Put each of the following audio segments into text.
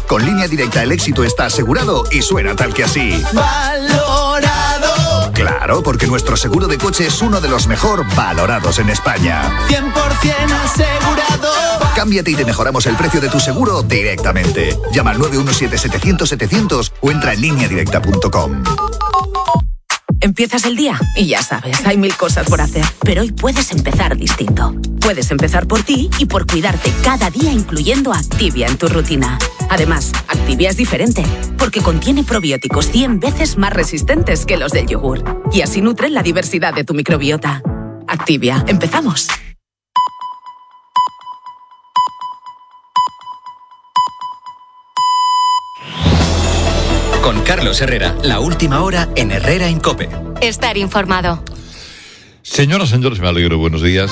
Con Línea Directa el éxito está asegurado y suena tal que así. ¡Valorado! Claro, porque nuestro seguro de coche es uno de los mejor valorados en España. 100% asegurado. Cámbiate y te mejoramos el precio de tu seguro directamente. Llama al 917-700-700 o entra en lineadirecta.com. Empiezas el día y ya sabes, hay 1000 cosas por hacer. Pero hoy puedes empezar distinto. Puedes empezar por ti y por cuidarte cada día, incluyendo Activia en tu rutina. Además, Activia es diferente, porque contiene probióticos 100 veces más resistentes que los del yogur. Y así nutren la diversidad de tu microbiota. Activia, empezamos. Con Carlos Herrera, la última hora en Herrera en COPE. Estar informado. Señoras, señores, me alegro. Buenos días.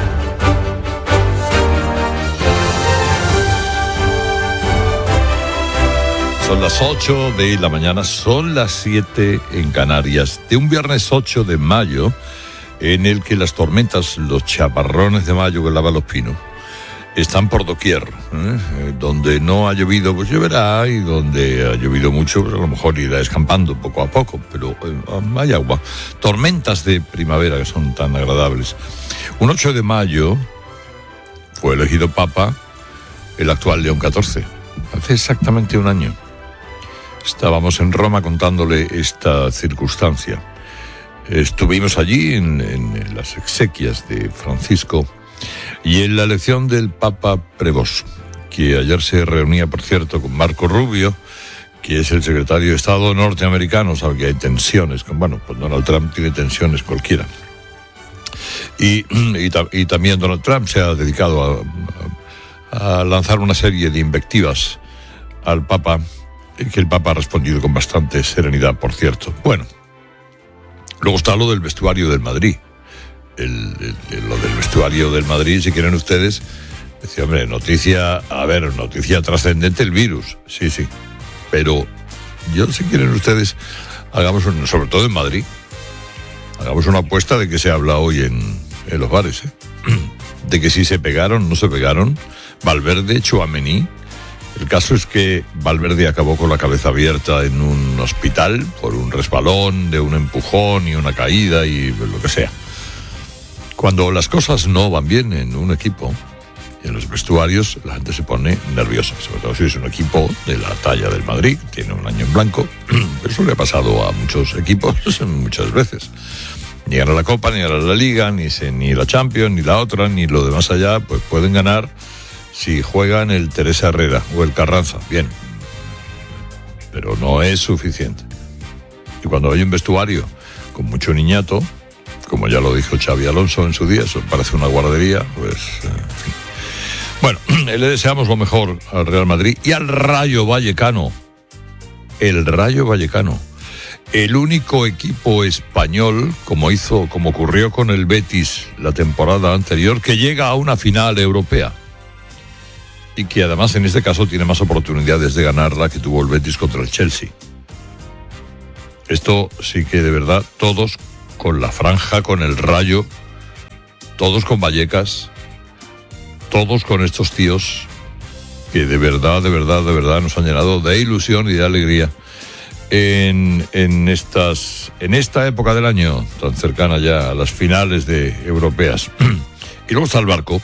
Son las 8 de la mañana, son las 7 en Canarias, de un viernes 8 de mayo, en el que las tormentas, los chaparrones de mayo que lavan los pinos, están por doquier. Donde no ha llovido, pues lloverá, y donde ha llovido mucho, pues a lo mejor irá escampando poco a poco, pero hay agua. Tormentas de primavera que son tan agradables. Un 8 de mayo fue elegido Papa el actual León XIV, hace exactamente un año. Estábamos en Roma contándole esta circunstancia. Estuvimos allí en las exequias de Francisco y en la elección del Papa Prevost, que ayer se reunía, por cierto, con Marco Rubio, que es el secretario de Estado norteamericano. Sabe que hay tensiones, pues Donald Trump tiene tensiones cualquiera. Y también Donald Trump se ha dedicado a lanzar una serie de invectivas al Papa, que el Papa ha respondido con bastante serenidad, por cierto. Bueno, luego está lo del vestuario del Madrid. Lo del vestuario del Madrid, si quieren ustedes, decía, hombre, noticia trascendente, el virus, sí, pero si quieren ustedes, hagamos sobre todo en Madrid, hagamos una apuesta de que se habla hoy en los bares, de que si se pegaron, no se pegaron, Valverde, Tchouaméni. El caso es que Valverde acabó con la cabeza abierta en un hospital por un resbalón, de un empujón y una caída y lo que sea. Cuando las cosas no van bien en un equipo, en los vestuarios, la gente se pone nerviosa, sobre todo si es un equipo de la talla del Madrid, tiene un año en blanco. Eso le ha pasado a muchos equipos muchas veces. Ni a la Copa, ni a la Liga, ni la Champions, ni la otra, ni lo de más allá, pues pueden ganar si juegan el Teresa Herrera o el Carranza, bien, pero no es suficiente. Y cuando hay un vestuario con mucho niñato, como ya lo dijo Xabi Alonso en su día, eso parece una guardería, pues, en fin. Bueno, le deseamos lo mejor al Real Madrid y al Rayo Vallecano. El Rayo Vallecano, el único equipo español, como ocurrió con el Betis la temporada anterior, que llega a una final europea. Y que además en este caso tiene más oportunidades de ganarla que tuvo el Betis contra el Chelsea. Esto sí que de verdad, todos con la franja, con el Rayo, todos con Vallecas, todos con estos tíos que de verdad nos han llenado de ilusión y de alegría en esta época del año tan cercana ya a las finales europeas. Y luego está el barco.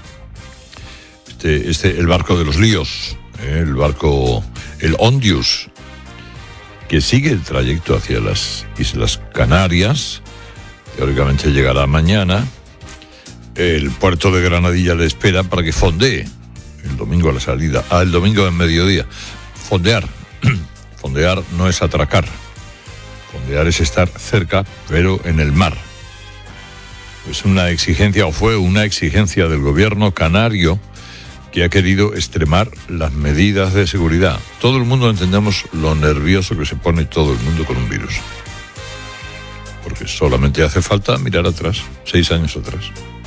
El barco de los líos, el Ondius, que sigue el trayecto hacia las Islas Canarias. Teóricamente llegará mañana. El puerto de Granadilla le espera para que fondee el domingo a la salida, el domingo en mediodía. Fondear no es atracar. Fondear es estar cerca, pero en el mar. Es una exigencia, o fue una exigencia del gobierno canario, que ha querido extremar las medidas de seguridad. Todo el mundo entendemos lo nervioso que se pone todo el mundo con un virus. Porque solamente hace falta mirar atrás, 6 años atrás.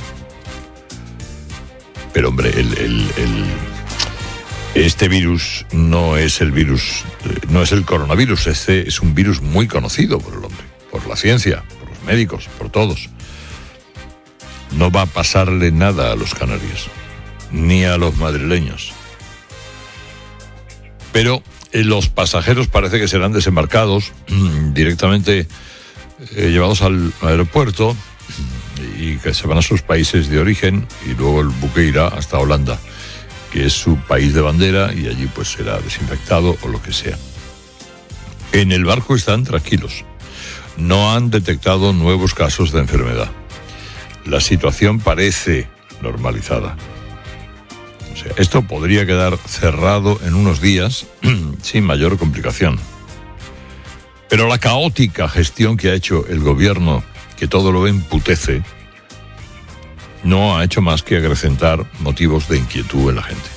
Pero hombre, este virus no es el virus, no es el coronavirus. Este es un virus muy conocido por el hombre, por la ciencia, por los médicos, por todos. No va a pasarle nada a los canarios, ni a los madrileños. Pero los pasajeros parece que serán desembarcados directamente, llevados al aeropuerto y que se van a sus países de origen, y luego el buque irá hasta Holanda, que es su país de bandera, y allí pues será desinfectado o lo que sea. En el barco están tranquilos. No han detectado nuevos casos de enfermedad. La situación parece normalizada. O sea, esto podría quedar cerrado en unos días sin mayor complicación. Pero la caótica gestión que ha hecho el gobierno, que todo lo emputece, no ha hecho más que acrecentar motivos de inquietud en la gente.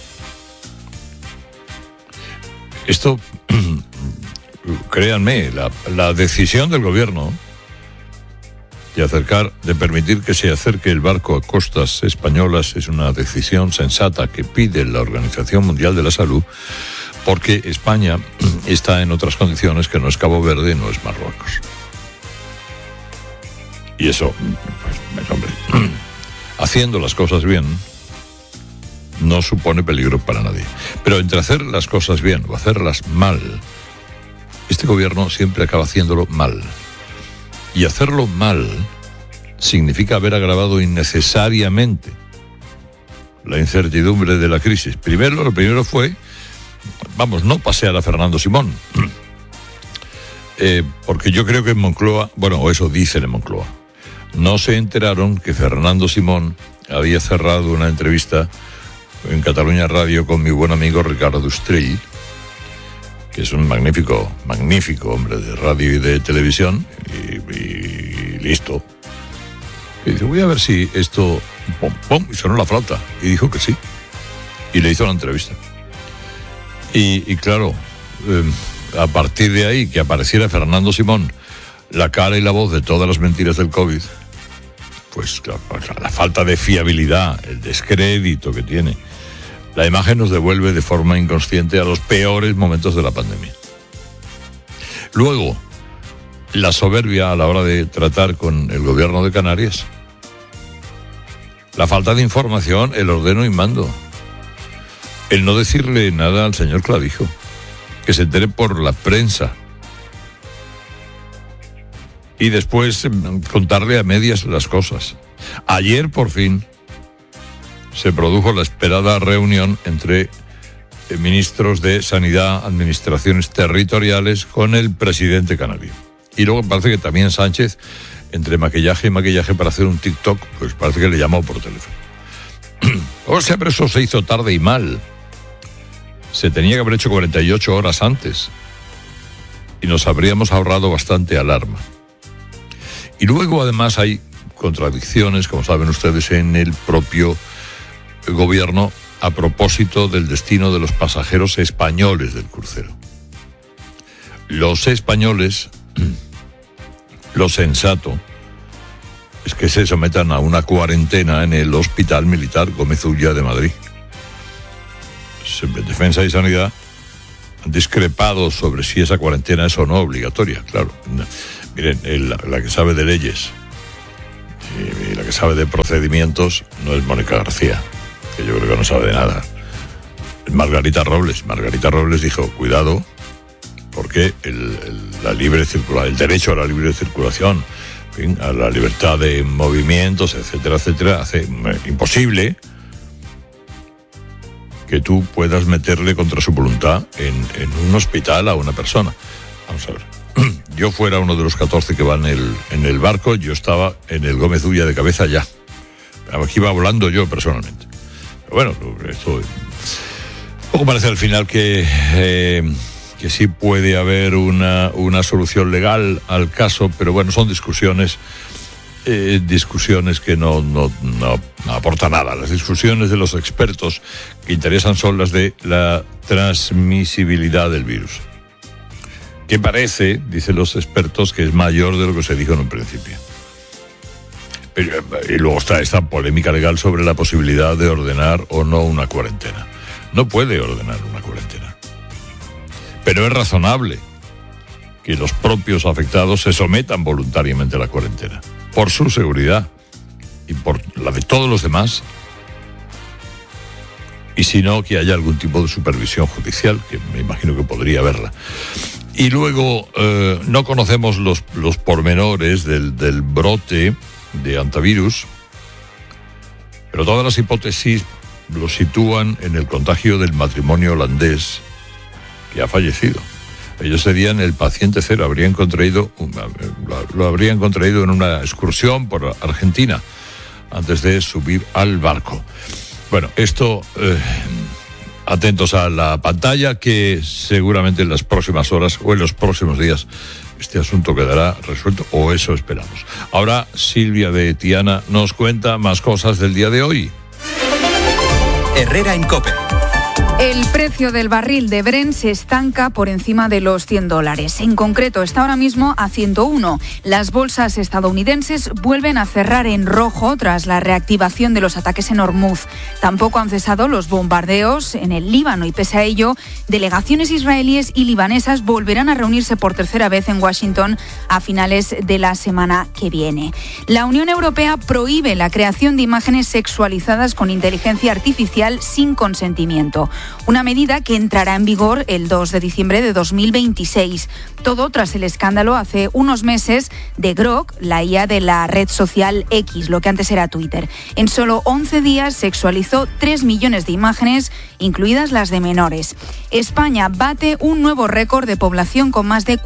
Esto, créanme, la decisión del gobierno de permitir que se acerque el barco a costas españolas es una decisión sensata que pide la Organización Mundial de la Salud, porque España está en otras condiciones que no es Cabo Verde, no es Marruecos. Y eso, pues, hombre, haciendo las cosas bien no supone peligro para nadie. Pero entre hacer las cosas bien o hacerlas mal, este gobierno siempre acaba haciéndolo mal. Y hacerlo mal significa haber agravado innecesariamente la incertidumbre de la crisis. Lo primero fue, no pasear a Fernando Simón. Porque yo creo que en Moncloa, o eso dicen en Moncloa, no se enteraron que Fernando Simón había cerrado una entrevista en Cataluña Radio con mi buen amigo Ricardo Ustrell, que es un magnífico hombre de radio y de televisión, y listo. Y dice, voy a ver si esto... ¡Pum! Y sonó la flauta. Y dijo que sí. Y le hizo la entrevista. Y claro, a partir de ahí, que apareciera Fernando Simón, la cara y la voz de todas las mentiras del COVID, pues la falta de fiabilidad, el descrédito que tiene, la imagen nos devuelve de forma inconsciente a los peores momentos de la pandemia. Luego, la soberbia a la hora de tratar con el gobierno de Canarias. La falta de información, el ordeno y mando. El no decirle nada al señor Clavijo, que se entere por la prensa. Y después contarle a medias las cosas. Ayer, por fin, se produjo la esperada reunión entre ministros de Sanidad, administraciones territoriales, con el presidente canario. Y luego parece que también Sánchez, entre maquillaje y maquillaje para hacer un TikTok, pues parece que le llamó por teléfono. O sea, pero eso se hizo tarde y mal. Se tenía que haber hecho 48 horas antes. Y nos habríamos ahorrado bastante alarma. Y luego, además, hay contradicciones, como saben ustedes, en el propio gobierno a propósito del destino de los pasajeros españoles del crucero. Los españoles, lo sensato es que se sometan a una cuarentena en el Hospital Militar Gómez Ulla de Madrid. Defensa y Sanidad han discrepado sobre si esa cuarentena es o no obligatoria, claro. Miren, la que sabe de leyes y la que sabe de procedimientos no es Mónica García, que yo creo que no sabe de nada. Es Margarita Robles. Margarita Robles dijo, cuidado, porque el derecho a la libre circulación, en fin, a la libertad de movimientos, etcétera, etcétera, hace imposible que tú puedas meterle contra su voluntad en un hospital a una persona. Vamos a ver. Yo fuera uno de los 14 que van en el barco, yo estaba en el Gómez Ulla de cabeza ya. Aquí iba volando yo personalmente. Pero bueno, esto poco parece al final que sí puede haber una solución legal al caso, pero bueno, son discusiones que no aportan nada. Las discusiones de los expertos que interesan son las de la transmisibilidad del virus, que parece, dicen los expertos, que es mayor de lo que se dijo en un principio. Y luego está esta polémica legal sobre la posibilidad de ordenar o no una cuarentena. No puede ordenar una cuarentena, pero es razonable que los propios afectados se sometan voluntariamente a la cuarentena, por su seguridad y por la de todos los demás. Y si no, que haya algún tipo de supervisión judicial, que me imagino que podría haberla. Y luego, no conocemos los pormenores del brote de hantavirus, pero todas las hipótesis lo sitúan en el contagio del matrimonio holandés que ha fallecido. Ellos serían el paciente cero, lo habrían contraído en una excursión por Argentina antes de subir al barco. Bueno, esto, atentos a la pantalla, que seguramente en las próximas horas o en los próximos días este asunto quedará resuelto, o eso esperamos. Ahora Silvia de Tiana nos cuenta más cosas del día de hoy. Herrera en COPE. El precio del barril de Brent se estanca por encima de los $100. En concreto, está ahora mismo a 101. Las bolsas estadounidenses vuelven a cerrar en rojo tras la reactivación de los ataques en Hormuz. Tampoco han cesado los bombardeos en el Líbano y, pese a ello, delegaciones israelíes y libanesas volverán a reunirse por tercera vez en Washington a finales de la semana que viene. La Unión Europea prohíbe la creación de imágenes sexualizadas con inteligencia artificial sin consentimiento. Una medida que entrará en vigor el 2 de diciembre de 2026. Todo tras el escándalo hace unos meses de Grok, la IA de la red social X, lo que antes era Twitter. En solo 11 días sexualizó 3 millones de imágenes, incluidas las de menores. España bate un nuevo récord de población con más de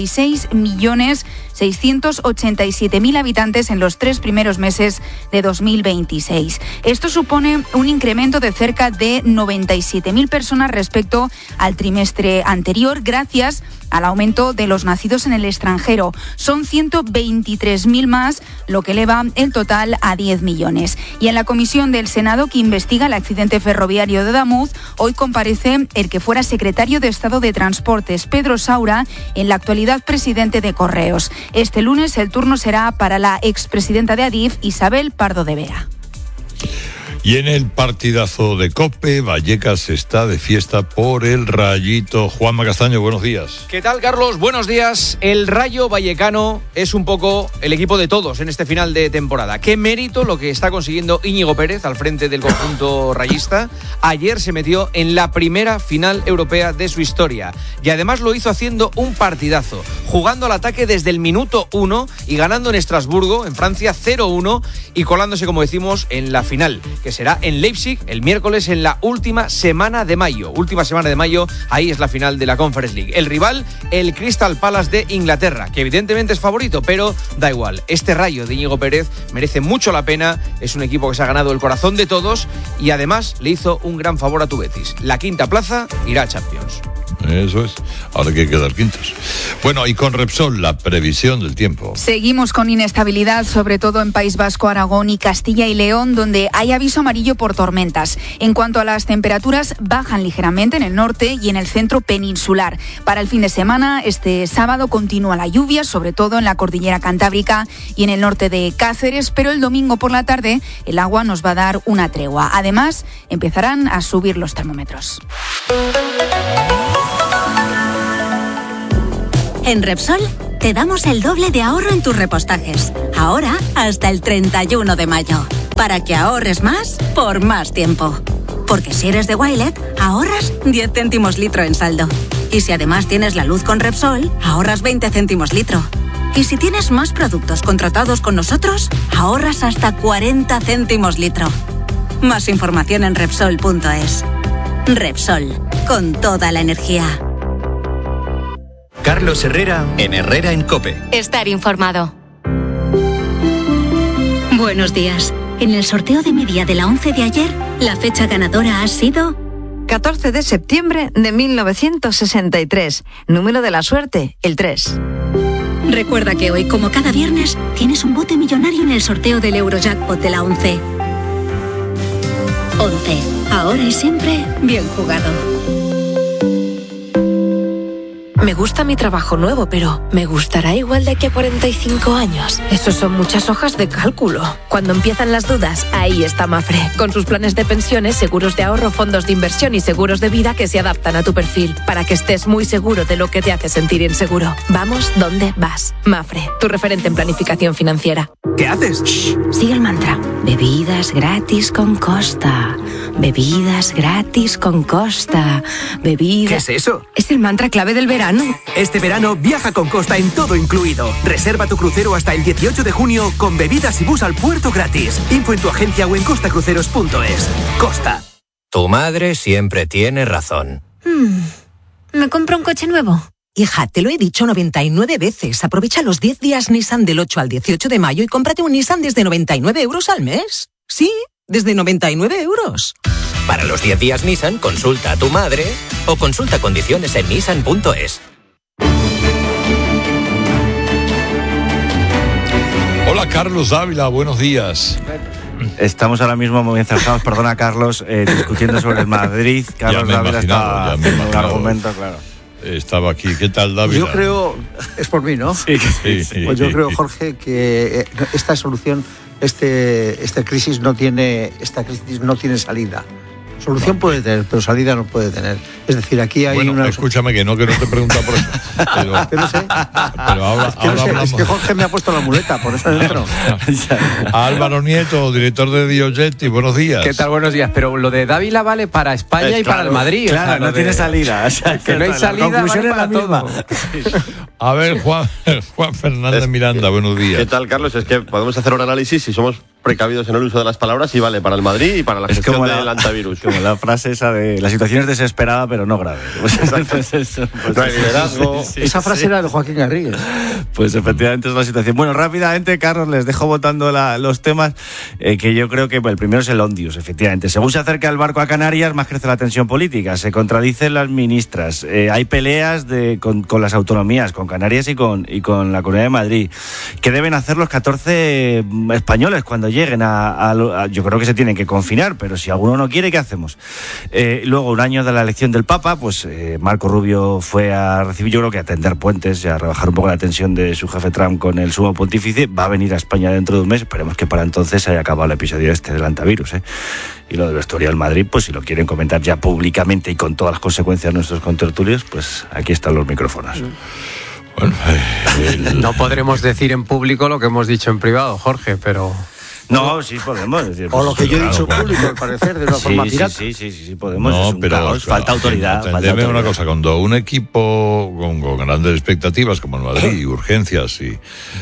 46.687.000 habitantes en los 3 primeros meses de 2026. Esto supone un incremento de cerca de 97.000 personas respecto al trimestre anterior, gracias al aumento de los nacidos en el extranjero. Son 123.000 más, lo que eleva el total a 10 millones. Y en la comisión del Senado que investiga el accidente ferroviario de Adamuz, hoy comparece el que fuera secretario de Estado de Transportes, Pedro Saura, en la actualidad presidente de Correos. Este lunes el turno será para la expresidenta de Adif, Isabel Pardo de Vera. Y en el partidazo de COPE, Vallecas está de fiesta por el Rayito. Juanma Castaño, buenos días. ¿Qué tal, Carlos? Buenos días. El Rayo Vallecano es un poco el equipo de todos en este final de temporada. Qué mérito lo que está consiguiendo Íñigo Pérez al frente del conjunto rayista. Ayer se metió en la primera final europea de su historia y además lo hizo haciendo un partidazo, jugando al ataque desde el minuto 1 y ganando en Estrasburgo, en Francia, 0-1 y colándose, como decimos, en la final, que será en Leipzig el miércoles en la última semana de mayo. Ahí es la final de la Conference League. El rival, el Crystal Palace de Inglaterra, que evidentemente es favorito, pero da igual. Este Rayo de Íñigo Pérez merece mucho la pena. Es un equipo que se ha ganado el corazón de todos y además le hizo un gran favor a tu Betis. La quinta plaza irá a Champions. Eso es, ahora hay que quedar quintos. Bueno, y con Repsol, la previsión del tiempo. Seguimos con inestabilidad, sobre todo en País Vasco, Aragón y Castilla y León, donde hay aviso amarillo por tormentas. En cuanto a las temperaturas, bajan ligeramente en el norte y en el centro peninsular. Para el fin de semana, este sábado continúa la lluvia, sobre todo en la cordillera cantábrica y en el norte de Cáceres, pero el domingo por la tarde el agua nos va a dar una tregua. Además, empezarán a subir los termómetros. En Repsol te damos el doble de ahorro en tus repostajes. Ahora hasta el 31 de mayo. Para que ahorres más por más tiempo. Porque si eres de Wilet, ahorras 10 céntimos litro en saldo. Y si además tienes la luz con Repsol, ahorras 20 céntimos litro. Y si tienes más productos contratados con nosotros, ahorras hasta 40 céntimos litro. Más información en Repsol.es. Repsol, con toda la energía. Carlos Herrera en Herrera en COPE. Estar informado. Buenos días. En el sorteo de media de la 11 de ayer, la fecha ganadora ha sido 14 de septiembre de 1963. Número de la suerte, el 3. Recuerda que hoy, como cada viernes, tienes un bote millonario en el sorteo del Eurojackpot de la 11. 11. Ahora y siempre, bien jugado. Me gusta mi trabajo nuevo, pero ¿me gustará igual de aquí a 45 años? Eso son muchas hojas de cálculo. Cuando empiezan las dudas, ahí está Mafre, con sus planes de pensiones, seguros de ahorro, fondos de inversión y seguros de vida que se adaptan a tu perfil, para que estés muy seguro de lo que te hace sentir inseguro. Vamos donde vas. Mafre, tu referente en planificación financiera. ¿Qué haces? Shh, sigue el mantra. Bebidas gratis con Costa. Bebidas gratis con Costa. Bebidas... ¿Qué es eso? Es el mantra clave del verano. Este verano viaja con Costa en todo incluido. Reserva tu crucero hasta el 18 de junio con bebidas y bus al puerto gratis. Info en tu agencia o en costacruceros.es. Costa. Tu madre siempre tiene razón. ¿Me compro un coche nuevo? Hija, te lo he dicho 99 veces. Aprovecha los 10 días Nissan del 8 al 18 de mayo y cómprate un Nissan desde 99 euros al mes. Sí, desde 99 euros. Para los 10 días Nissan, consulta a tu madre o consulta condiciones en nissan.es. Hola, Carlos Dávila, buenos días. Estamos ahora mismo muy encerrados, perdona Carlos, discutiendo sobre el Madrid. Carlos Dávila está haciendo un argumento, claro. Estaba aquí. ¿Qué tal, Dávila? Yo creo, es por mí, ¿no? Sí. Pues yo creo, Jorge, que esta solución, esta crisis no tiene salida. Solución puede tener, pero salida no puede tener. Es decir, aquí hay una... Escúchame, que no te he preguntado por eso. Pero sé. Pero ahora hablamos. Es que Jorge me ha puesto la muleta, por eso dentro. Álvaro Nieto, director de Diogetti, buenos días. ¿Qué tal? Buenos días. Pero lo de Dávila vale para España y para el Madrid. Claro, o sea, no tiene salida. O sea, que no hay salida, la conclusión vale es la para misma. todo. A ver, Juan Fernández Miranda, buenos días. ¿Qué tal, Carlos? Es que podemos hacer un análisis si somos precavidos en el uso de las palabras y vale para el Madrid y para la gestión del antivirus. Como la frase esa de la situación es desesperada pero no grave. No hay liderazgo. Esa frase era de Joaquín Garrigues. Pues efectivamente es la situación. Bueno, rápidamente, Carlos, les dejo votando los temas que yo creo que el primero es el Ondius, efectivamente. Según se acerca el barco a Canarias, más crece la tensión política, se contradicen las ministras, hay peleas con las autonomías, con Canarias y con la Comunidad de Madrid. ¿Qué deben hacer los 14 españoles cuando lleguen yo creo que se tienen que confinar, pero si alguno no quiere, ¿qué hacemos? Luego, un año de la elección del Papa, pues Marco Rubio fue a recibir, yo creo que a tender puentes y a rebajar un poco la tensión de su jefe Trump con el sumo pontífice. Va a venir a España dentro de un mes, esperemos que para entonces se haya acabado el episodio del antivirus, Y lo del vestuario del Madrid, pues si lo quieren comentar ya públicamente y con todas las consecuencias nuestros contertulios, pues aquí están los micrófonos. Bueno, no podremos decir en público lo que hemos dicho en privado, Jorge, pero... No, sí podemos decir. O lo que yo he dicho en público, al parecer, de una forma pirata. Sí, podemos. No, es un pero caos, falta autoridad. Entendeme una cosa, cuando un equipo con grandes expectativas como el Madrid y urgencias y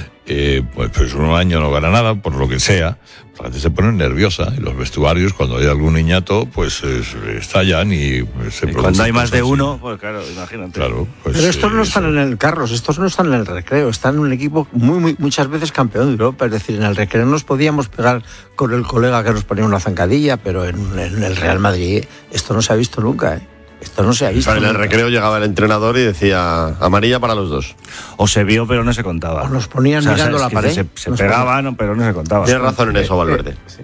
pues un año no gana nada, por lo que sea, la gente se pone nerviosa y los vestuarios, cuando hay algún niñato, pues estallan y se producen. Cuando hay más de uno, pues claro, imagínate. Claro, pues, pero estos no están en el Carlos, estos no están en el recreo, están en un equipo muchas veces campeón de Europa. Es decir, en el recreo nos podíamos pegar con el colega que nos ponía una zancadilla, pero en el Real Madrid esto no se ha visto nunca, Esto no se ha visto. En el recreo llegaba el entrenador y decía amarilla para los dos. O se vio, pero no se contaba. O nos ponían mirando la pared. Se pegaban, pero no se contaba. Tienes razón en eso, Valverde. Sí.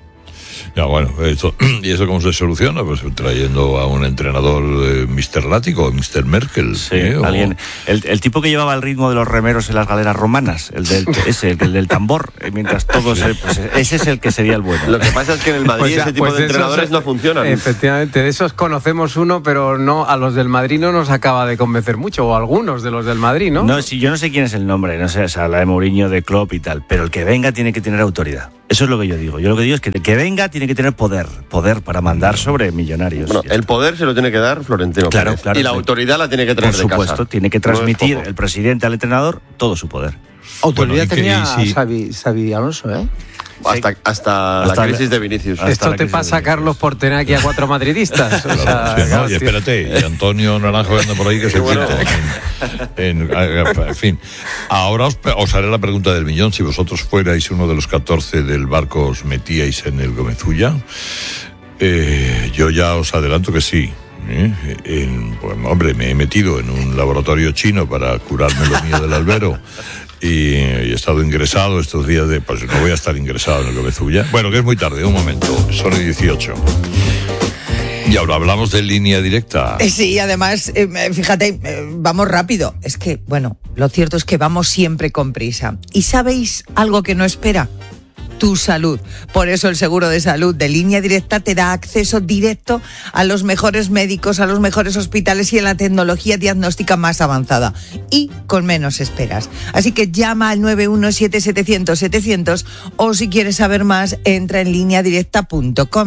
Ya, bueno, ¿y eso cómo se soluciona? Pues trayendo a un entrenador Mr. Látigo, Mr. Merkel. Sí, alguien. El tipo que llevaba el ritmo de los remeros en las galeras romanas, el del tambor, mientras todos... Pues ese es el que sería el bueno. Lo que pasa es que en el Madrid ese tipo de entrenadores no funcionan. Efectivamente, de esos conocemos uno, pero no a los del Madrid no nos acaba de convencer mucho, o algunos de los del Madrid, ¿no? No, si yo no sé quién es el nombre, no sé, o sea, la de Mourinho, de Klopp y tal, pero el que venga tiene que tener autoridad. Eso es lo que yo digo. Yo lo que digo es que el que venga tiene que tener poder para mandar sobre millonarios. Bueno, el poder se lo tiene que dar Florentino Pérez. Claro, y la autoridad la tiene que traer de casa. Por supuesto, tiene que transmitir el presidente al entrenador todo su poder. Autoridad tenía Xavi Alonso, Hasta la crisis de Vinicius. Esto te pasa, Carlos, por tener aquí a 4 madridistas. Y espérate, y Antonio Naranjo anda por ahí que se quita. En fin, ahora os haré la pregunta del millón. Si vosotros fuerais uno de los 14 del barco, ¿os metíais en el Gomezulla? Yo ya os adelanto que sí. Pues, hombre, me he metido en un laboratorio chino para curarme lo mío del albero. Y he estado ingresado estos días pues no voy a estar ingresado en el Gomezulla. Bueno, que es muy tarde, un momento, son 18. Y ahora hablamos de línea directa. Sí, además, fíjate, vamos rápido. Es que, bueno, lo cierto es que vamos siempre con prisa. ¿Y sabéis algo que no espera? Tu salud. Por eso el seguro de salud de Línea Directa te da acceso directo a los mejores médicos, a los mejores hospitales y a la tecnología diagnóstica más avanzada y con menos esperas. Así que llama al 917-700-700 o si quieres saber más entra en lineadirecta.com.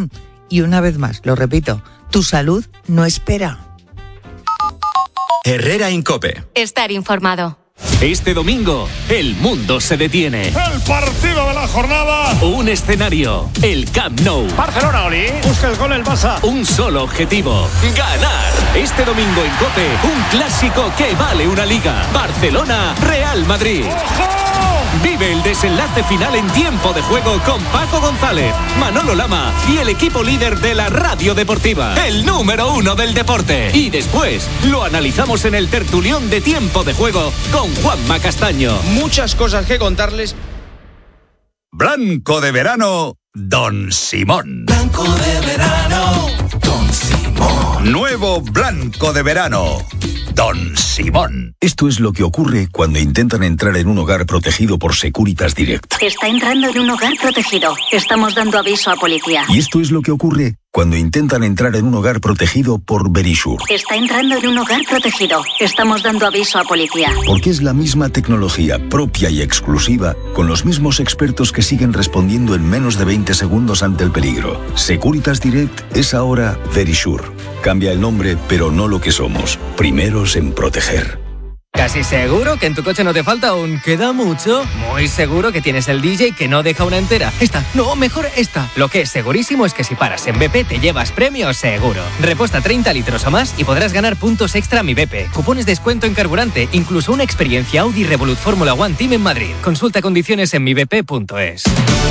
Y una vez más, lo repito, tu salud no espera. Herrera en COPE. Estar informado. Este domingo, el mundo se detiene. El partido de la jornada. Un escenario, el Camp Nou. Barcelona, Oli. Busca el gol el Barça. Un solo objetivo, ganar. Este domingo en COPE, un clásico que vale una liga. Barcelona-Real Madrid. ¡Ojo! Vive el desenlace final en tiempo de juego con Paco González, Manolo Lama y el equipo líder de la radio deportiva, el número 1 del deporte. Y después lo analizamos en el tertulión de tiempo de juego con Juanma Castaño. Muchas cosas que contarles. Blanco de verano, Don Simón. Blanco de verano, Don Simón. Nuevo blanco de verano, Don Simón. Esto es lo que ocurre cuando intentan entrar en un hogar protegido por Securitas Direct. Está entrando en un hogar protegido. Estamos dando aviso a policía. Y esto es lo que ocurre cuando intentan entrar en un hogar protegido por Verisure. Está entrando en un hogar protegido. Estamos dando aviso a policía. Porque es la misma tecnología propia y exclusiva, con los mismos expertos que siguen respondiendo en menos de 20 segundos ante el peligro. Securitas Direct es ahora Verisure. Cambia el nombre, pero no lo que somos. Primeros en proteger. ¿Casi seguro que en tu coche no te falta un queda mucho? Muy seguro que tienes el DJ que no deja una entera. Esta, no, mejor esta. Lo que es segurísimo es que si paras en BP te llevas premio seguro. Repuesta 30 litros o más y podrás ganar puntos extra a Mi BP, cupones de descuento en carburante, incluso una experiencia Audi Revolut Fórmula One Team en Madrid. Consulta condiciones en mibp.es.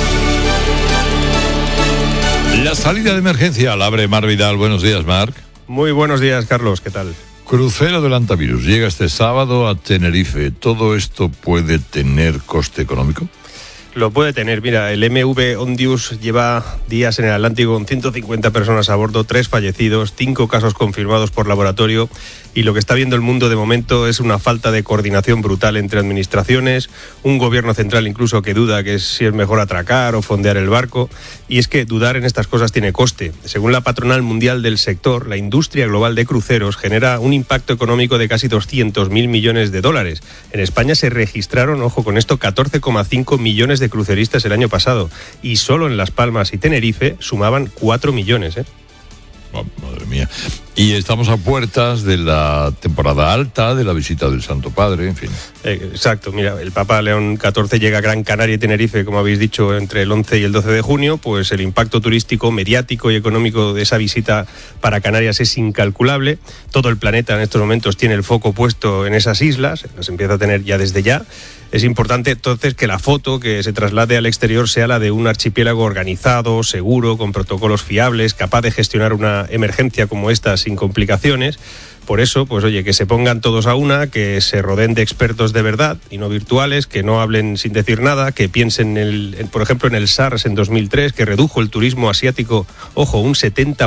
La salida de emergencia la abre Mar Vidal. Buenos días, Marc. Muy buenos días, Carlos. ¿Qué tal? Crucero del Antivirus llega este sábado a Tenerife. ¿Todo esto puede tener coste económico? Lo puede tener. Mira, el MV Ondius lleva días en el Atlántico con 150 personas a bordo, 3 fallecidos, 5 casos confirmados por laboratorio, y lo que está viendo el mundo de momento es una falta de coordinación brutal entre administraciones, un gobierno central incluso que duda que si es mejor atracar o fondear el barco, y es que dudar en estas cosas tiene coste. Según la patronal mundial del sector, la industria global de cruceros genera un impacto económico de casi 200.000 millones de dólares. En España se registraron, ojo con esto, 14,5 millones de cruceristas el año pasado, y solo en Las Palmas y Tenerife sumaban 4 millones. Oh, madre mía. Y estamos a puertas de la temporada alta, de la visita del Santo Padre, en fin. Exacto, mira, el Papa León XIV llega a Gran Canaria y Tenerife, como habéis dicho, entre el 11 y el 12 de junio, pues el impacto turístico, mediático y económico de esa visita para Canarias es incalculable. Todo el planeta en estos momentos tiene el foco puesto en esas islas, las empieza a tener ya desde ya. Es importante entonces que la foto que se traslade al exterior sea la de un archipiélago organizado, seguro, con protocolos fiables, capaz de gestionar una emergencia como esta sin complicaciones. Por eso, pues oye, que se pongan todos a una, que se rodeen de expertos de verdad y no virtuales, que no hablen sin decir nada, que piensen, por ejemplo, en el SARS en 2003, que redujo el turismo asiático, ojo, un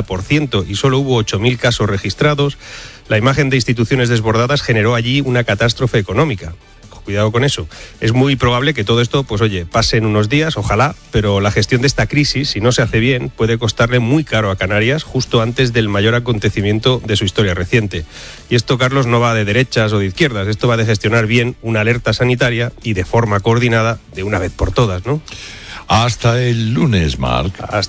70% y solo hubo 8.000 casos registrados. La imagen de instituciones desbordadas generó allí una catástrofe económica. Cuidado con eso. Es muy probable que todo esto, pues oye, pase en unos días, ojalá, pero la gestión de esta crisis, si no se hace bien, puede costarle muy caro a Canarias justo antes del mayor acontecimiento de su historia reciente. Y esto, Carlos, no va de derechas o de izquierdas, esto va de gestionar bien una alerta sanitaria y de forma coordinada de una vez por todas, ¿no? Hasta el lunes, Marc. Hasta